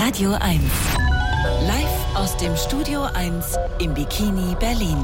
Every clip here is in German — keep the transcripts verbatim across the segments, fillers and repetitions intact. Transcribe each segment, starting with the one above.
Radio eins. Live aus dem Studio eins im Bikini Berlin.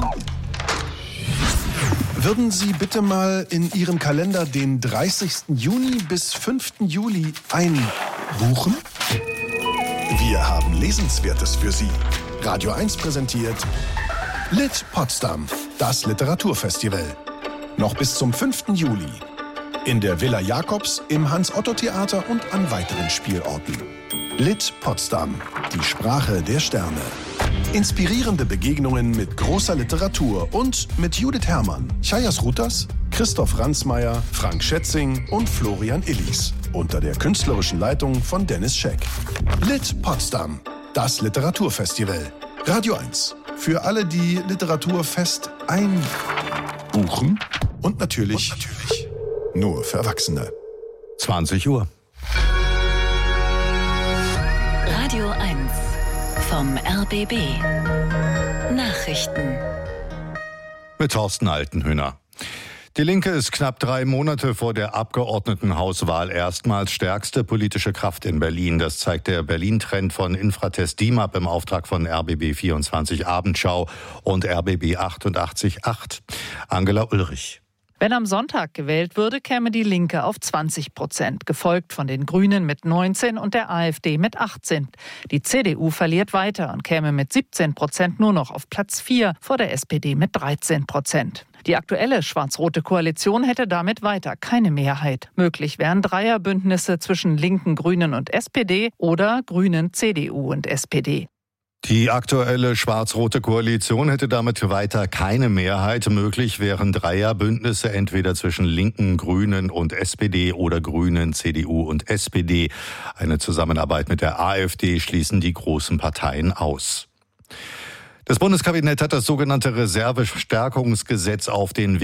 Würden Sie bitte mal in Ihrem Kalender den dreißigsten Juni bis fünften Juli einbuchen? Wir haben Lesenswertes für Sie. Radio eins präsentiert Lit Potsdam, das Literaturfestival. Noch bis zum fünften Juli. In der Villa Jakobs, im Hans-Otto-Theater und an weiteren Spielorten. Lit Potsdam, die Sprache der Sterne. Inspirierende Begegnungen mit großer Literatur und mit Judith Herrmann, Chayas Rutas, Christoph Ransmayr, Frank Schätzing und Florian Illies. Unter der künstlerischen Leitung von Dennis Scheck. Lit Potsdam, das Literaturfestival. Radio eins. Für alle, die Literaturfest einbuchen. Und natürlich, und natürlich nur für Erwachsene. zwanzig Uhr. Radio eins vom R B B. Nachrichten. Mit Thorsten Altenhöhner. Die Linke ist knapp drei Monate vor der Abgeordnetenhauswahl erstmals stärkste politische Kraft in Berlin. Das zeigt der Berlin-Trend von Infratest D I M A P im Auftrag von R B B vierundzwanzig Abendschau und R B B achtundachtzig Komma acht. Angela Ulrich. Wenn am Sonntag gewählt würde, käme die Linke auf zwanzig Prozent, gefolgt von den Grünen mit neunzehn und der AfD mit achtzehn. Die C D U verliert weiter und käme mit siebzehn Prozent nur noch auf Platz vier, vor der S P D mit dreizehn Prozent. Die aktuelle schwarz-rote Koalition hätte damit weiter keine Mehrheit. Möglich wären Dreierbündnisse zwischen Linken, Grünen und S P D oder Grünen, C D U und S P D. Die aktuelle schwarz-rote Koalition hätte damit weiter keine Mehrheit. Möglich wären Dreierbündnisse entweder zwischen Linken, Grünen und S P D oder Grünen, C D U und S P D. Eine Zusammenarbeit mit der AfD schließen die großen Parteien aus. Das Bundeskabinett hat das sogenannte Reservestärkungsgesetz auf den Weg